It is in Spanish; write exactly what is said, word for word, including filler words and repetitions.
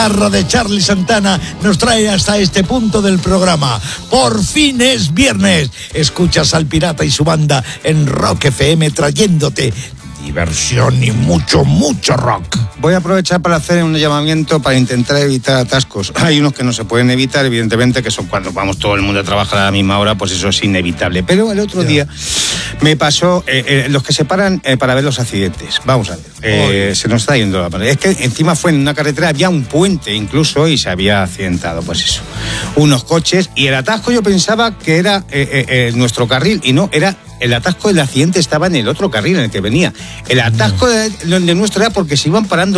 de Charlie Santana nos trae hasta este punto del programa. Por fin es viernes. Escuchas al Pirata y su banda en Rock F M trayéndote diversión y mucho, mucho rock. Voy a aprovechar para hacer un llamamiento para intentar evitar atascos. Hay unos que no se pueden evitar, evidentemente, que son cuando vamos todo el mundo a trabajar a la misma hora, pues eso es inevitable. Pero el otro yeah. día me pasó, eh, eh, los que se paran eh, para ver los accidentes. Vamos a ver, eh, se nos está yendo la mano. Es que encima fue en una carretera, había un puente incluso y se había accidentado, pues eso. Unos coches y el atasco yo pensaba que era eh, eh, eh, nuestro carril y no, era el atasco del accidente estaba en el otro carril en el que venía. El atasco de, de nuestro era porque se iban parando